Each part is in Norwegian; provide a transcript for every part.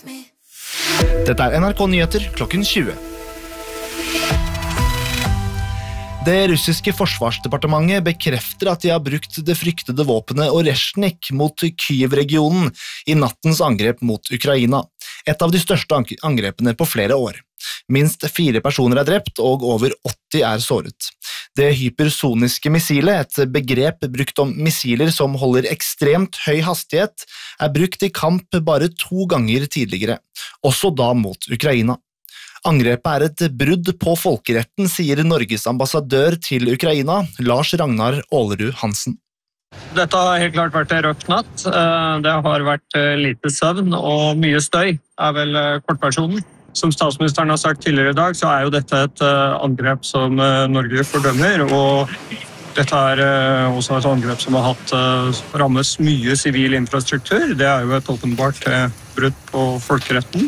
Dette NRK Nyheter klokken 20. Det russiske forsvarsdepartementet bekrefter at de har brukt det fryktede våpenet Oreshnik mot Kyiv-regionen i nattens angrep mot Ukraina, et av de største angrepene på flere år. Minst 4 personer er drept og over 80 er såret. Det hypersoniske missilet, et begrep brukt om missiler som holder ekstremt høy hastighet, er brukt i kamp bare 2 ganger tidligere, også da mot Ukraina. Angrepet er et brudd på folkeretten, sier Norges ambassadør til Ukraina, Lars Ragnar Ålerud Hansen. Dette har helt klart vært en røff natt. Det har vært lite søvn og mye støy, er vel kortversjonen. Som statsministeren har sagt tidligere i dag, så er jo dette et angrep som Norge fordømmer, og dette er også et angrep som har rammet mye sivil infrastruktur. Det er jo et åpenbart brudd på folkeretten.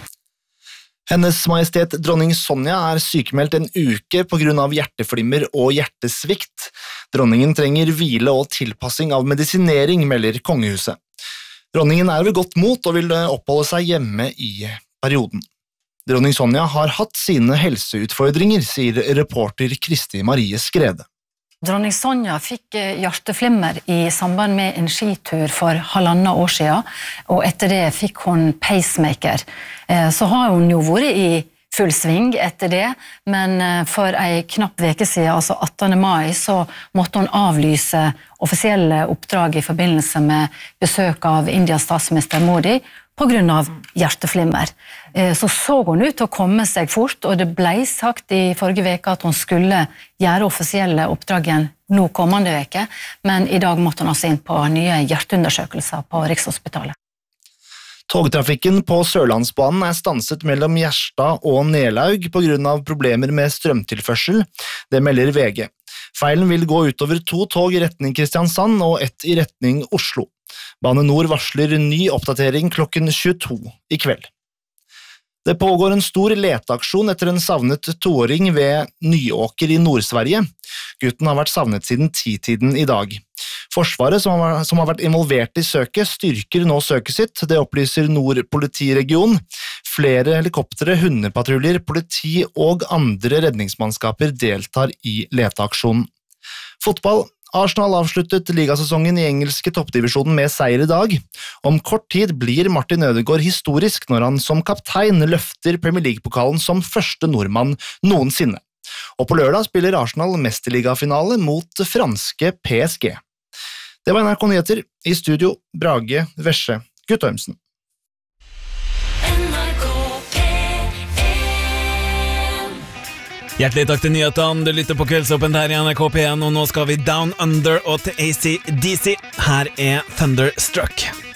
Hennes Majestet dronning Sonja er sykemeldt en uke på grunn av hjerteflimmer og hjertesvikt. Dronningen trenger hvile og tilpassing av medisinering, melder kongehuset. Dronningen er ved godt mot og vil oppholde seg hjemme i perioden. Dronning Sonja har hatt sine helseutfordringer, sier reporter Kristi Marie Skrede. Dronning Sonja fikk hjerteflimmer i samband med en skitur for 1,5 år siden, og etter det fikk hun pacemaker. Så har hun jo vært i full sving etter det, men for en knapp veke siden, altså 18. mai, så måtte hun avlyse offisielle oppdrag i forbindelse med besøk av Indias statsminister Modi på grunn av hjerteflimmer. Så hun ut til å komme seg fort, og det ble sagt i forrige veke at hun skulle gjøre offisielle oppdrag igjen nå kommende veke, men i dag måtte hun altså inn på nye hjerteundersøkelser på Rikshospitalet. Togtrafikken på Sørlandsbanen er stanset mellom Gjerstad og Nelaug på grunn av problemer med strømtilførsel, det melder VG. Feilen vil gå utover 2 tog i retning Kristiansand og 1 i retning Oslo. Bane Nor varsler ny oppdatering klokken 22 i kveld. Det pågår en stor leteaksjon etter en savnet 2-åring ved Nyåker i Nord-Sverige. Gutten har vært savnet siden 10-tiden i dag. Forsvaret, som har vært involvert i søket, styrker nå søket sitt, det opplyser Nord politiregion. Flere helikoptere, hundepatruljer, politi og andre redningsmannskaper deltar i leteaksjonen. Fotball. Arsenal avsluttet ligasesongen i engelske toppdivisjonen med seier i dag. Om kort tid blir Martin Ødegaard historisk når han som kaptein løfter Premier League-pokalen som første nordmann noensinne. Og på lørdag spiller Arsenal mesterligafinale mot franske PSG. Det var NRK Nyheter. I studio Brage Vesche Guttormsen. Hjertelig takk til nyhetene, du lytter på Kveldsåpen her i NRK P1, og nå skal vi Down Under og til AC/DC. Her er Thunderstruck.